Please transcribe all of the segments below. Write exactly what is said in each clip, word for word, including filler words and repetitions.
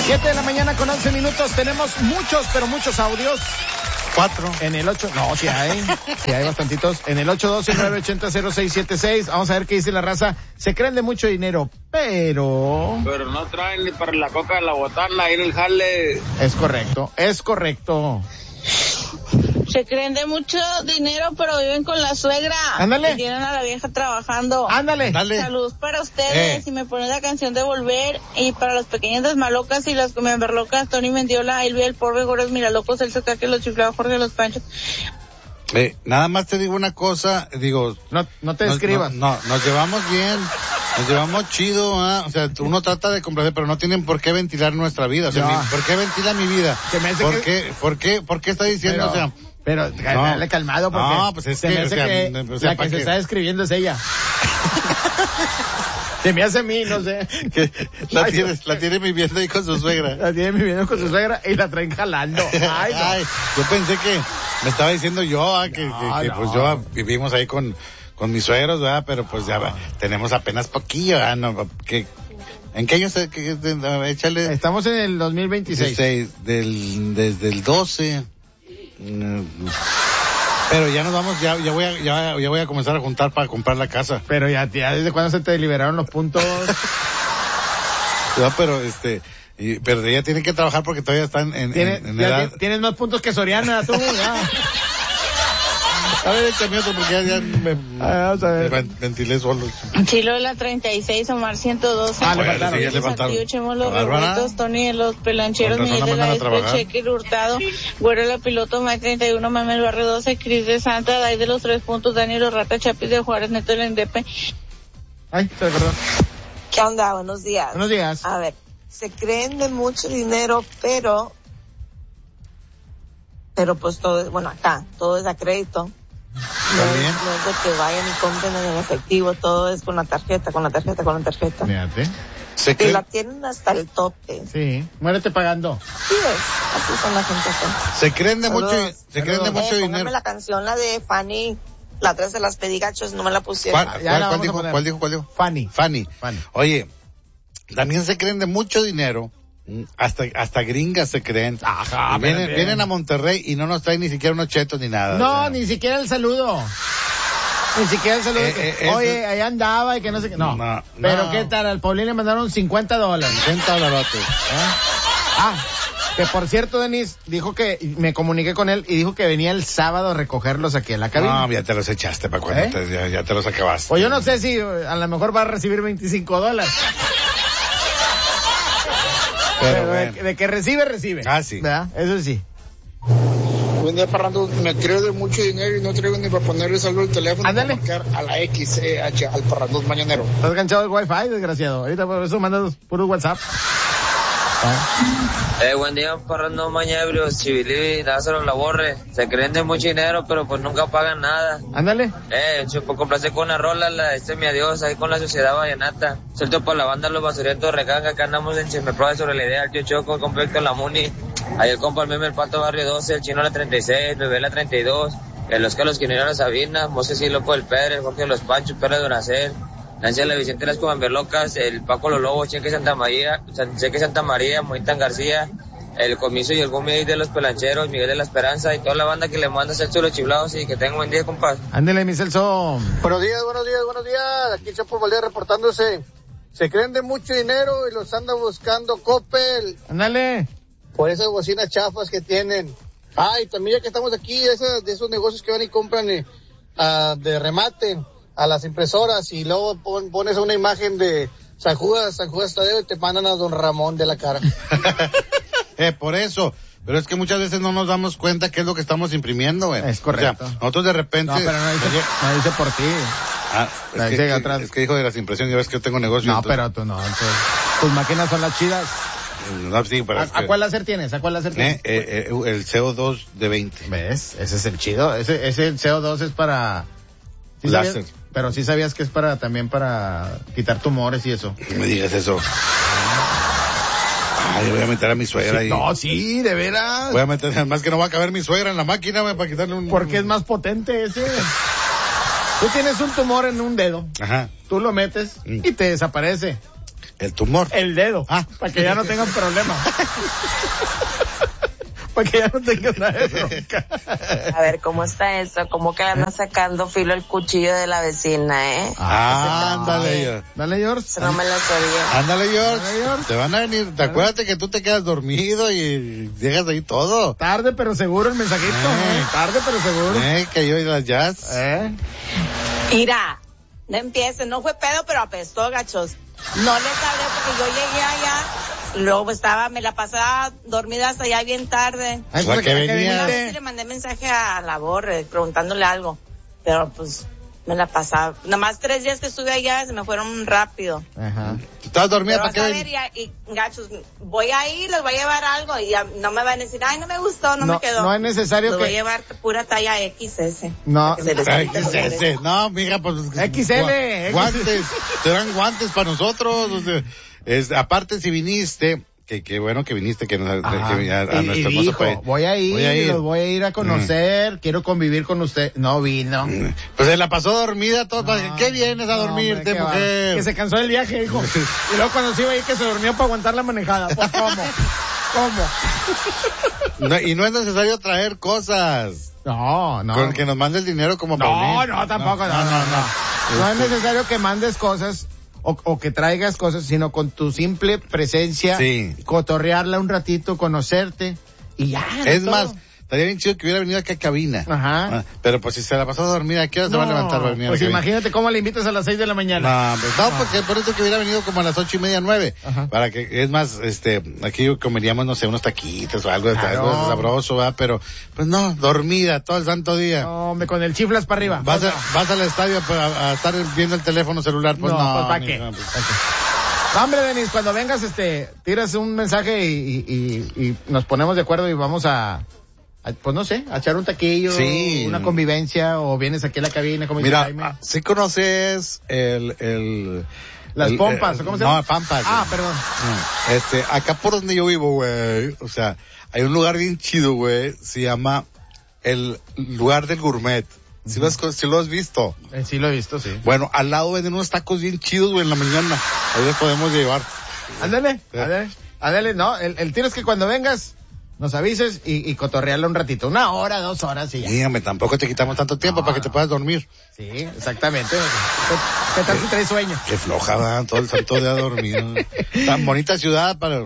siete de la mañana con once minutos. Tenemos muchos, pero muchos audios. Cuatro. En el ocho, no, sí hay, sí hay bastantitos. En el ocho doce, nueve ochenta, cero seis siete seis. Vamos a ver qué dice la raza. Se creen de mucho dinero, pero... Pero no traen ni para la coca de la botana, ir el jale. Es correcto, es correcto. Se creen de mucho dinero, pero viven con la suegra. Ándale. Y tienen a la vieja trabajando. Ándale. Dale. Saludos para ustedes. Eh. Y me ponen la canción de Volver. Y para las pequeñas desmalocas y las memberlocas, Tony Mendiola, Elvia, el Porbe, Goros, Miralocos, el Socaque, los Chiflados, Jorge, los Panchos. Eh, nada más te digo una cosa, digo... No, no te nos- describas. No, no, nos llevamos bien, nos llevamos chido, ¿ah? O sea, uno trata de complacer, pero no tienen por qué ventilar nuestra vida. O sea, No. mi- ¿por qué ventila mi vida? Se me hace ¿Por que- qué, por qué, por qué está diciendo, Pero, o sea... pero dale calmado porque No, pues es se que, me hace o sea, que o sea, la ¿para que se qué? está describiendo es ella. Se me hace a mí, no sé. que la, Ay, tienes, la tiene viviendo ahí con su suegra. La tiene viviendo con su suegra y la traen jalando. Ay, no. Ay, yo pensé que me estaba diciendo yo, ah, que, No, que, que, no. pues yo ah, vivimos ahí con, con mis suegros, ¿verdad? Pero pues ya va, tenemos apenas poquillo, ¿verdad? No, que, ¿en qué año se, que, de- échale? Estamos en el dos mil veintiséis. dieciséis, del, desde el doce. mm, Pero ya nos vamos, ya, ya voy a, ya, ya voy a comenzar a juntar para comprar la casa. Pero ya, ya desde cuándo se te liberaron los puntos. ¿Verdad? Pero este, y, pero ella tiene que trabajar porque todavía están en, Tienes, en, en ya edad. ti- tienes más puntos que Soriana, tú, ya. A ver, échame otro porque ya, ya me, Ah, vamos a ver. me ventilé solo. Chilo de la treinta y seis, Omar ciento doce. Ah, le Bueno, faltaron. sí, ya le faltaron. Santillo, Chemo, los Bárbara. Revueltos, Tony de los Pelancheros, Con razón Miguel de la la mandan a Espe, trabajar. Cheque el Hurtado, Güero la Piloto, May treinta y uno, Mamel Barrio doce, Cris de Santa, Day de los Tres Puntos, Daniel Rata, Chapis de Juárez, Neto de la Indepe. Ay, se recordó. ¿Qué onda? Buenos días. Buenos días. A ver, se creen de mucho dinero, pero, pero pues todo es, bueno, acá, todo es a crédito. No es, También. no es de que vayan y compren en efectivo, todo es con la tarjeta, con la tarjeta, con la tarjeta. Fíjate. Se Y creen, la tienen hasta el tope. Sí, muérete pagando. Sí es, así son la gente acá. se creen de Saludos. mucho, se creen de Saludos. mucho Eh, dinero. póngame la canción, la de Fanny, la tres de las pedigachos, no me la pusieron. ¿Cuál, Ya cuál, la cuál vamos a dijo, poner. cuál dijo, cuál dijo? Fanny. Fanny. Fanny. Oye, también se creen de mucho dinero. mm, Hasta, hasta gringas se creen. Ajá, Y vienen, espérate. vienen a Monterrey y no nos traen ni siquiera unos chetos ni nada. No, o sea. ni siquiera el saludo. Ni siquiera el saludo. Eh, que, eh, eso- Oye, allá andaba y que no sé qué. No. No, Pero no. qué tal, al Paulín le mandaron cincuenta dólares. cincuenta dólares. Ah, que por cierto, Denis, dijo que, me comuniqué con él y dijo que venía el sábado a recogerlos aquí en la cabina. No, ya te los echaste para cuando ¿Eh? te, ya, ya te los acabaste. Pues yo no sé si eh, a lo mejor va a recibir veinticinco dólares. Pero Pero de, bueno. de que recibe, recibe. Ah, sí. ¿Verdad? Eso sí. Buen día, Parrando. Me creo de mucho dinero y no traigo ni para ponerles algo el teléfono. Ándale. Para marcar a la X E H, al Parrando mañanero. Estás ganchado el wifi, desgraciado. Ahorita por eso mandas puros WhatsApp. Eh, buen día, Parrando Mañebrio, Chivilí, Lázaro La Borre. Se creen de mucho dinero, pero pues nunca pagan nada. Ándale. Eh, yo por complacer con una rola, la de este mi adiós, ahí con la sociedad vallenata. Suelto por la banda Los Basurientos Recanga, que andamos en Chismeprueba sobre la idea, el tío Choco, el completo La Muni. Ahí el compa el meme, el Pato Barrio doce, el Chino la treinta y seis, el Bebé la treinta y dos, el Oscar Los Quineros la Sabina, Moses y Loco el Pérez, Jorge Los Panchos, Pérez de Duracel, Nancy la Vicente las Cubamberlocas, el Paco Los Lobos, Cheque Santa María, San- Cheque Santa María, Moitán García, el Comiso y el Gumi ahí de los Pelancheros, Miguel de la Esperanza y toda la banda que le manda Celso los Chiflados y que tengan buen día, compas. Ándale, mi Celso. Buenos días, buenos días, buenos días. Aquí Chapo Valdés reportándose. Se creen de mucho dinero y los anda buscando Coppel Ándale. por esas bocinas chafas que tienen. Ah, y también ya que estamos aquí, esas, de esos negocios que van y compran eh, ah, de remate a las impresoras y luego pon, pones una imagen de San Judas, San Judas Tadeo y te mandan a Don Ramón de la cara. eh, por eso. Pero es que muchas veces no nos damos cuenta qué es lo que estamos imprimiendo, güey. Es correcto. O sea, nosotros de repente... No, pero no dice, Oye, no dice por ti. ah, la es, dice que, atrás. es que dijo de las impresiones, ya ves que yo tengo negocio. No, entonces- pero tú no. Entonces, tus máquinas son las chidas. No, sí, pero ¿A, es a que- cuál láser tienes? ¿A cuál láser tienes? Eh, eh, eh, el C O dos de veinte. ¿Ves? Ese es el chido. Ese, ese C O dos es para... ¿Sí Láser. sabías? Pero sí sabías que es para también para quitar tumores y eso. No me digas eso. Ay, voy a meter a mi suegra Sí, ahí. no, sí, de veras. Voy a meter, además que no va a caber mi suegra en la máquina, güey, para quitarle un... Porque es más potente ese. Tú tienes un tumor en un dedo. Ajá. Tú lo metes Mm. y te desaparece. El tumor. El dedo. Ah. Para que ya no tengan problemas. Para que ya no tengan nada de bronca. A ver, ¿cómo está eso? ¿Cómo que anda sacando filo el cuchillo de la vecina, eh? Ah, ándale, George. Dale, George. Eso no me lo sabía. Ándale, George. Ándale, George. Te van a venir. Te acuérdate que tú te quedas dormido y dejas ahí todo. Tarde pero seguro el mensajito. Eh. ¿eh? Tarde pero seguro. Eh, que yo y las jazz. ¿Eh? Mira, no empieces, no fue pedo, pero apestó, gachos. No les hablé porque yo llegué allá, luego estaba, me la pasaba dormida hasta allá bien tarde. Ay, La pues, que ¿a qué venía. viniste? Sí, le mandé mensaje a la Borre preguntándole algo, pero pues me la pasaba. Nomás tres días que estuve allá se me fueron rápido. Ajá. ¿Tú estabas dormida Pero para vas a qué? ver, y, y gachos, voy a ir, les voy a llevar algo y ya no me van a decir, ay, no me gustó, no, No, me quedó. no es necesario Les que- voy a llevar pura talla equis ese. No. para que se les Ay, quite ¿qué los es ese? No, mija, pues. X L, gua- Guantes. Serán guantes para nosotros. O sea, es, aparte, si viniste, que, que bueno que viniste, que, nos, Ajá. que a, a Y- nuestro y hermoso dijo, país. voy a ir, Voy a ir. los voy a ir a conocer, quiero convivir con usted. No vino. Pues se la pasó dormida todo. No, ¿Qué vienes a no, dormirte, hombre, qué mujer? va. Que se cansó del viaje, hijo. Y luego cuando se iba ahí que se durmió para aguantar la manejada. Pues, ¿cómo? ¿Cómo? No, y no es necesario traer cosas. No, no. Con que nos mande el dinero como No, Paulín. no, tampoco, no, no, no. No es necesario que mandes cosas o, o que traigas cosas, sino con tu simple presencia, Sí. cotorrearla un ratito, conocerte y ya. Es todo. más, estaría bien chido que hubiera venido acá a cabina. Ajá. Ah, pero pues si se la pasó dormida, ¿a qué hora se va a levantar? para venir a pues la cabina? imagínate cómo le invitas a las seis de la mañana. No, pues no, porque por eso que hubiera venido como a las ocho y media, nueve. Ajá. Para que, es más, este, aquí comeríamos, no sé, unos taquitos o algo, Claro. algo sabroso, ¿verdad? Pero, pues no, dormida todo el santo día. No, hombre, con el chiflas para arriba. Vas, Pues a, no. vas al estadio a, a estar viendo el teléfono celular, pues No, no. pues, ¿pa' ni- qué? no, pues, No, hombre, Denis, cuando vengas, este, tiras un mensaje y, y, y, y nos ponemos de acuerdo y vamos a, a, pues no sé, a echar un taquillo, Sí. una convivencia, o vienes aquí a la cabina, como dice Mira, Jaime. ah, ¿sí conoces el, el, Las el- pompas, el- ¿cómo se no, llama? Pampas. Ah, güey. perdón. No, Este, acá por donde yo vivo, güey, o sea, hay un lugar bien chido, güey, se llama el lugar del gourmet. Si lo has, si lo has visto. Eh, sí lo he visto, sí. Bueno, al lado venden unos tacos bien chidos, güey, en la mañana. Ahí los podemos llevar. Ándale, Ya. ándale, ándale, no, el, el tiro es que cuando vengas, nos avises y, y cotorrearla un ratito, una hora, dos horas y ya. Dígame, tampoco te quitamos tanto tiempo No, para que te no. puedas dormir. Sí, exactamente. ¿Qué, qué tal si traes sueño? Qué floja, ¿verdad? Todo el santo día dormido. Tan bonita ciudad para...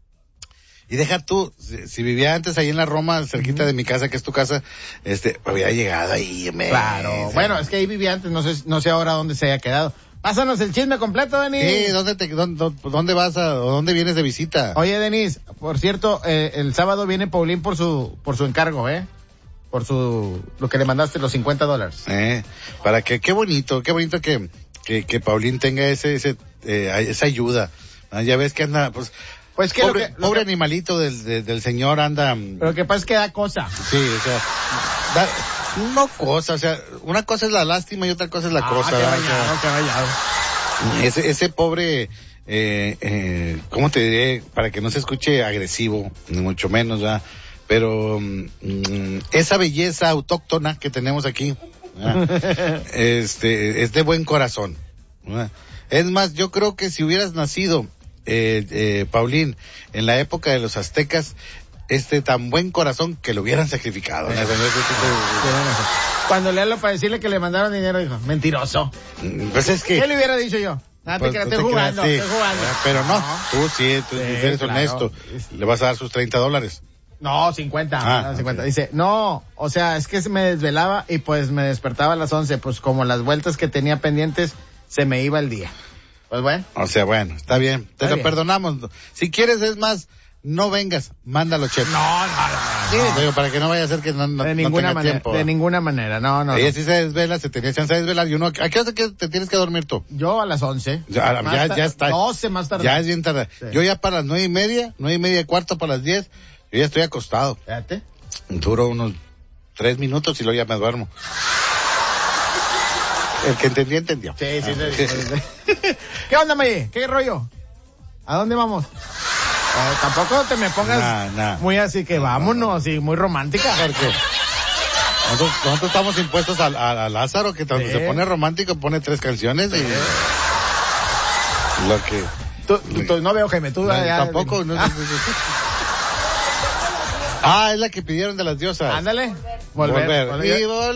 Y deja tú, si, si vivía antes ahí en la Roma, cerquita de mi casa, que es tu casa, este, había llegado ahí, me... Claro. Bueno, es que ahí vivía antes, no sé, no sé ahora dónde se haya quedado. Pásanos el chisme completo, Denis. Sí, ¿dónde te, dónde, dónde vas a, o dónde vienes de visita? Oye, Denis, por cierto, eh, el sábado viene Paulín por su, por su encargo, ¿eh? Por su, lo que le mandaste, los cincuenta dólares. Eh, para que, qué bonito, qué bonito que, que, que Paulín tenga ese, ese, eh, esa ayuda. Ah, ya ves que anda, pues, Pues que pobre, lo que, lo pobre que- animalito del, del, del señor anda, pero lo que pasa es que da cosa. sí, o sea, da, no cosa, o sea, una cosa es la lástima y otra cosa es la cosa. Ah, qué ¿verdad? O sea, rayado, qué rayado. Ese, ese pobre, eh, eh, ¿cómo te diré? Para que no se escuche agresivo, ni mucho menos, ¿verdad? Pero mm, esa belleza autóctona que tenemos aquí, ¿verdad? este, es de buen corazón, ¿verdad? Es más, yo creo que si hubieras nacido, eh, eh, Paulín, en la época de los aztecas, este tan buen corazón que lo hubieran sacrificado, ¿no? Cuando le hablo para decirle que le mandaron dinero, dijo, mentiroso. Pues es que... ¿Qué le hubiera dicho yo? Nada, Pues, te creas, no estoy te creas, jugando, sí. estoy jugando. Pero no, No. tú sí, tú Sí, eres claro. honesto. Le vas a dar sus treinta dólares. No, cincuenta, Ah, no, cincuenta. ok. Dice, no, o sea, es que se me desvelaba y pues me despertaba a las once, pues como las vueltas que tenía pendientes, se me iba el día. Pues bueno. O sea, bueno, está bien. Te Está lo bien. perdonamos. Si quieres, es más, no vengas, mándalo, chef. No, no, no, Sí, no. digo, para que no vaya a ser que no, no, de no ninguna tenga manera, tiempo. de ninguna manera, no, no. Ella no. sí se desvela, se tenía chance de desvelar y uno, ¿a qué hora te, te tienes que dormir tú? Yo a las once. Ya, Más ya, tar- ya está. doce más tarde. Ya es bien tarde. Sí. Yo ya para las nueve y media, nueve y media y cuarto para las diez, yo ya estoy acostado. Fíjate. Duro unos tres minutos y luego ya me duermo. El que entendió, entendió. Sí, sí, Ah, sí, sí, sí. ¿Qué onda, Maye? ¿Qué rollo? ¿A dónde vamos? Eh, tampoco te me pongas Nah, nah. muy así que vámonos, y muy romántica. Porque nosotros, nosotros estamos impuestos a, a- a Lázaro, que cuando Sí. se pone romántico pone tres canciones y lo que Tú, tú, tú, no veo, Jaime, tú. No, ya, tampoco. No, no, no, no. Ah, es la que pidieron de las diosas. Ándale. Volver. Volver. volver. Y vol-